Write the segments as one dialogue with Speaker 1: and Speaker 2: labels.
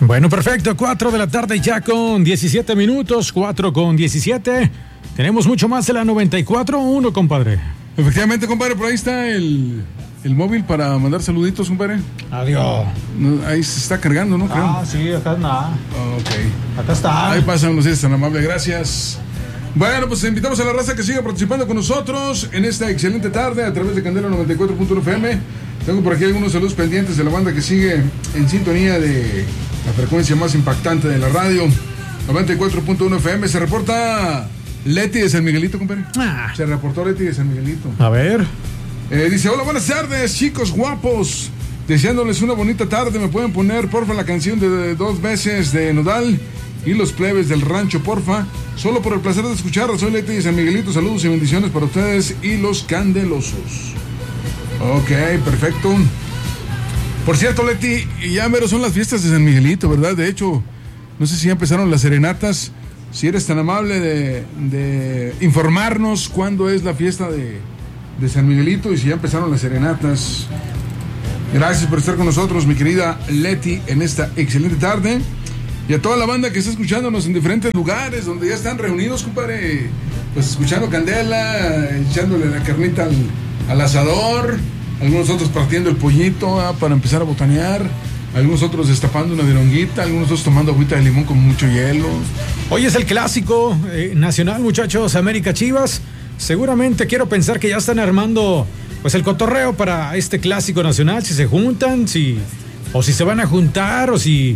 Speaker 1: Bueno, perfecto, 4 de la tarde ya con 17 minutos, 4:17. Tenemos mucho más en la 94.1, compadre.
Speaker 2: Efectivamente, compadre, por ahí está el móvil para mandar saluditos, compadre.
Speaker 1: Adiós.
Speaker 2: No, ahí se está cargando, ¿no? Creo.
Speaker 1: Ah, sí, acá está.
Speaker 2: Ok.
Speaker 1: Acá está.
Speaker 2: Ahí pasan los días tan amable, gracias. Bueno, pues invitamos a la raza que siga participando con nosotros en esta excelente tarde a través de Candela 94.1 FM. Tengo por aquí algunos saludos pendientes de la banda que sigue en sintonía de la frecuencia más impactante de la radio, 94.1 FM. Se reporta Leti de San Miguelito, compadre. Se reportó Leti de San Miguelito.
Speaker 1: A ver.
Speaker 2: Dice, hola, buenas tardes, chicos guapos. Deseándoles una bonita tarde. ¿Me pueden poner, porfa, la canción de 2 veces de Nodal y los plebes del rancho, porfa? Solo por el placer de escucharla. Soy Leti de San Miguelito. Saludos y bendiciones para ustedes y los candelosos. Ok, perfecto. Por cierto, Leti, ya mero son las fiestas de San Miguelito, ¿verdad? De hecho, no sé si ya empezaron las serenatas. Si eres tan amable de informarnos cuándo es la fiesta de San Miguelito y si ya empezaron las serenatas. Gracias por estar con nosotros, mi querida Leti, en esta excelente tarde. Y a toda la banda que está escuchándonos en diferentes lugares, donde ya están reunidos, compadre, pues escuchando Candela, echándole la carnita al asador, algunos otros partiendo el pollito para empezar a botanear, algunos otros destapando una vironguita, algunos otros tomando agüita de limón con mucho hielo.
Speaker 1: Hoy es el clásico nacional, muchachos, América Chivas. Seguramente quiero pensar que ya están armando pues el cotorreo para este clásico nacional, si se juntan, o si se van a juntar, o si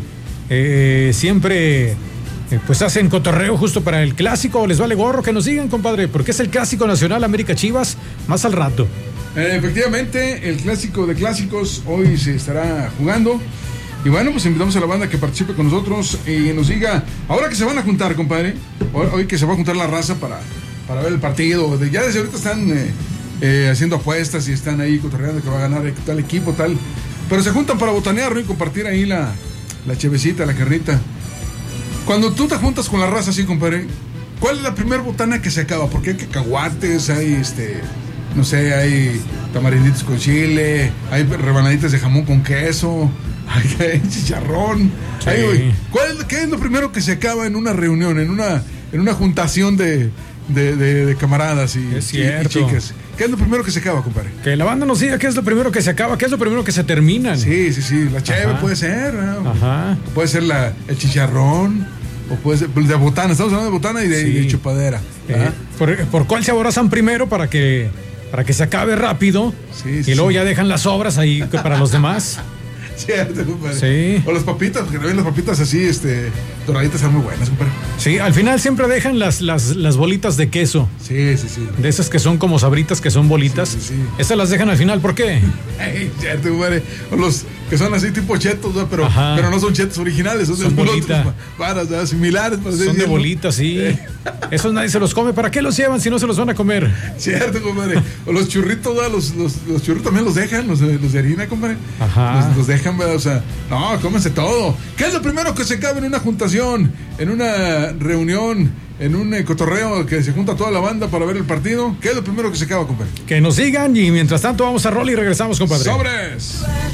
Speaker 1: siempre pues hacen cotorreo justo para el clásico, o les vale gorro. Que nos digan, compadre, porque es el clásico nacional América Chivas, más al rato.
Speaker 2: Efectivamente, el clásico de clásicos hoy se estará jugando. Y bueno, pues invitamos a la banda que participe con nosotros y nos diga, ahora que se van a juntar, compadre, hoy que se va a juntar la raza para ver el partido. Ya desde ahorita están haciendo apuestas y están ahí cotorreando que va a ganar tal equipo, tal. Pero se juntan para botanear, ¿no? Y compartir ahí la chevecita, la carnita. Cuando tú te juntas con la raza así, compadre, ¿cuál es la primera botana que se acaba? Porque hay cacahuates, hay no sé, hay tamarinditos con chile, hay rebanaditas de jamón con queso, hay chicharrón.
Speaker 1: Sí.
Speaker 2: ¿Qué es lo primero que se acaba en una reunión, en una juntación de camaradas y chicas? ¿Qué es lo primero que se acaba, compadre?
Speaker 1: Que la banda nos diga qué es lo primero que se acaba, qué es lo primero que se termina.
Speaker 2: Sí, la cheve puede ser, ¿no?
Speaker 1: Ajá.
Speaker 2: Puede ser el chicharrón, o puede ser de botana, estamos hablando de botana y de chupadera.
Speaker 1: ¿Por cuál se aborazan primero para que se acabe rápido?
Speaker 2: Sí,
Speaker 1: y luego ya dejan las sobras ahí para los demás.
Speaker 2: Cierto, compadre.
Speaker 1: Sí.
Speaker 2: O las papitas, porque también las papitas así, doraditas son muy buenas, compadre.
Speaker 1: Sí, al final siempre dejan las bolitas de queso.
Speaker 2: Sí.
Speaker 1: De esas que son como sabritas, que son bolitas.
Speaker 2: Sí.
Speaker 1: Esas las dejan al final, ¿por qué?
Speaker 2: Cierto, compadre. O los que son así tipo chetos, ¿no? Pero no son chetos originales, son
Speaker 1: bolitas
Speaker 2: varas, similares.
Speaker 1: Son de bolitas, sí. Esos nadie se los come. ¿Para qué los llevan si no se los van a comer?
Speaker 2: Cierto, compadre. O los churritos, los churritos también los dejan, los de harina, compadre.
Speaker 1: Ajá.
Speaker 2: Los dejan, o sea, no, cómense todo. ¿Qué es lo primero que se cabe en una juntación, en una reunión, en un cotorreo que se junta toda la banda para ver el partido? ¿Qué es lo primero que se acaba, compadre?
Speaker 1: Que nos digan, y mientras tanto vamos a rol y regresamos, compadre.
Speaker 2: ¡Sobres!